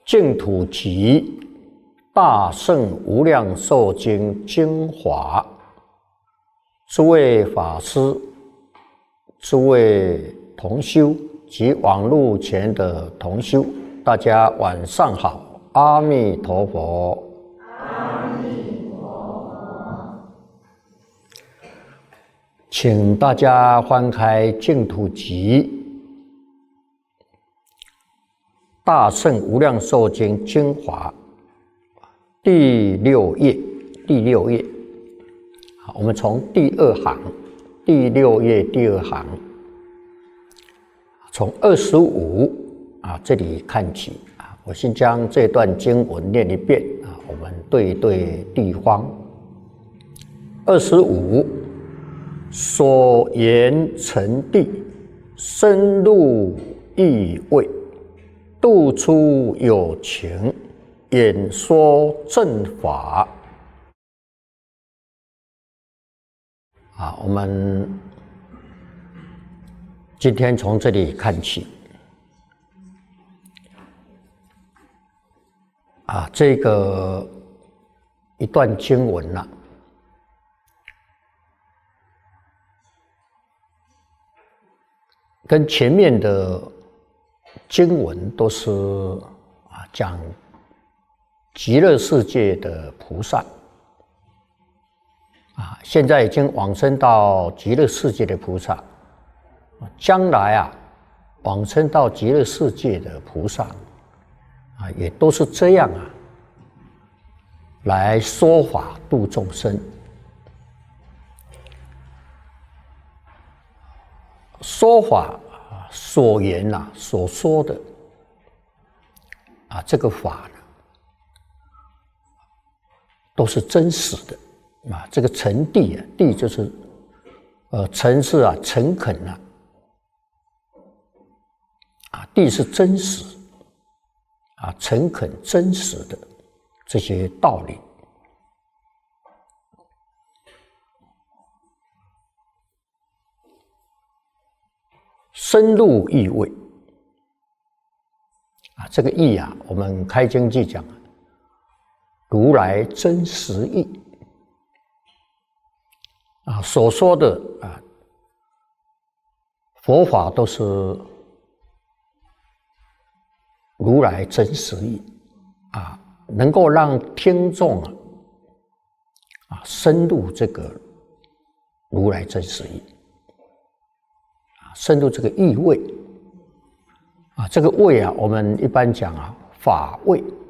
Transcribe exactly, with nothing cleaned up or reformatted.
净土集大圣无量寿经精华，诸位法师、诸位同修及网络前的同修，大家晚上好，阿弥陀佛。 阿弥陀佛。 请大家翻开净土集大圣无量寿经精华第六页，第六页，好，我们从第二行，第六页第二行，从二十五啊这里看起啊，我先将这段经文念一遍啊，我们对对地方。二十五，所言成谛，深入意味。度出有情，演说正法。啊，我们今天从这里看起。啊，这个一段经文呢、啊，跟前面的经文都是啊讲极乐世界的菩萨啊，现在已经往生到极乐世界的菩萨，将来啊往生到极乐世界的菩萨啊，也都是这样啊来说法度众生。说法所言呐、啊，所说的啊，这个法呢，都是真实的啊。这个诚谛啊，谛就是呃诚是啊，诚恳啊，啊谛是真实啊，诚恳真实的这些道理。深入意味啊，这个意啊，我们开经记讲，如来真实义啊，所说的啊，佛法都是如来真实义啊，能够让听众啊啊深入这个如来真实义。深入这个意味啊，这个味啊，我们一般讲啊，法味